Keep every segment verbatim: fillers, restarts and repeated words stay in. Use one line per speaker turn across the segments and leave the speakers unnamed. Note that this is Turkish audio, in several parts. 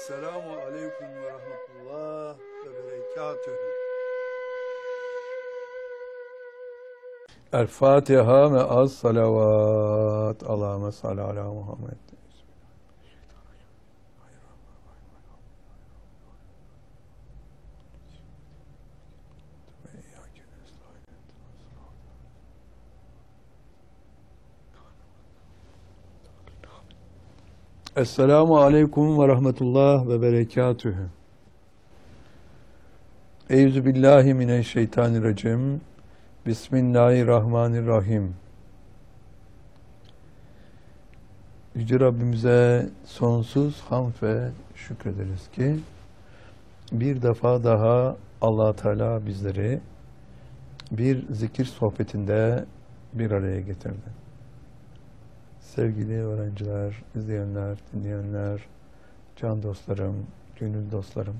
Esselamu Aleyküm ve Rahmetullah ve Berekatühü. El Fatiha ve az salavat. Allahümme salli ala Muhammed. Esselamu Aleyküm ve Rahmetullah ve Berekatühü. Eyüzü billahi mineşşeytanirracim. Bismillahirrahmanirrahim. Yüce Rabbimize sonsuz hamd ve şükrederiz ki bir defa daha Allah Teala bizleri bir zikir sohbetinde bir araya getirdi. Sevgili öğrenciler, izleyenler, dinleyenler, can dostlarım, gönül dostlarım.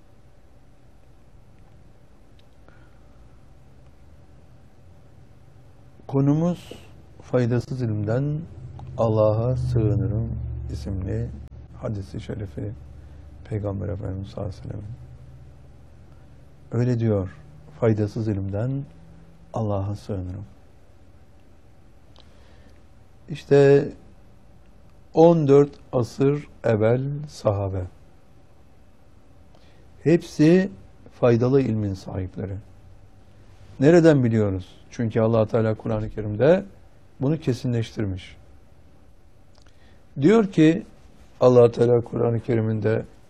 Konumuz faydasız ilimden Allah'a sığınırım isimli hadis-i şerifi Peygamber Efendimiz sallallahu aleyhi ve sellem. Öyle diyor, faydasız ilimden Allah'a sığınırım. İşte on dört asır evvel sahabe. Hepsi faydalı ilmin sahipleri. Nereden biliyoruz? Çünkü Allah Teala Kur'an-ı Kerim'de bunu kesinleştirmiş. Diyor ki Allah Teala Kur'an-ı Kerim'inde